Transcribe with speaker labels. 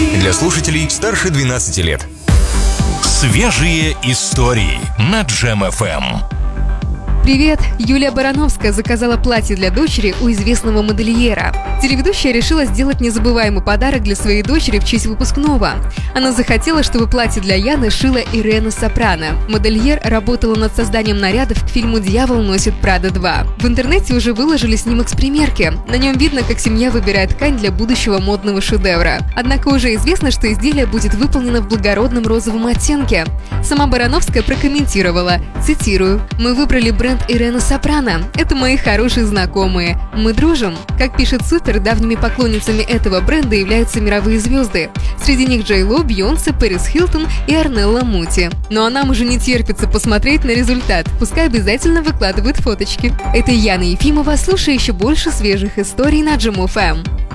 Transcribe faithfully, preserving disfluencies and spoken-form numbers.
Speaker 1: Для слушателей старше двенадцати лет.
Speaker 2: Свежие истории на Джем эф эм.
Speaker 3: Привет! Юлия Барановская заказала платье для дочери у известного модельера. Телеведущая решила сделать незабываемый подарок для своей дочери в честь выпускного. Она захотела, чтобы платье для Яны шила Ирена Сопрано. Модельер работала над созданием нарядов к фильму «Дьявол носит Прада два». В интернете уже выложили снимок с примерки. На нем видно, как семья выбирает ткань для будущего модного шедевра. Однако уже известно, что изделие будет выполнено в благородном розовом оттенке. Сама Барановская прокомментировала, цитирую: «Мы выбрали бренд Ирена Сопрано. Это мои хорошие знакомые. Мы дружим». Как пишет Супер, давними поклонницами этого бренда являются мировые звезды. Среди них Джей Ло, Бейонсе, Пэрис Хилтон и Орнелла Мути. Ну а нам уже не терпится посмотреть на результат. Пускай обязательно выкладывают фоточки. Это Яна Ефимова. Слушай еще больше свежих историй на Джем эф эм.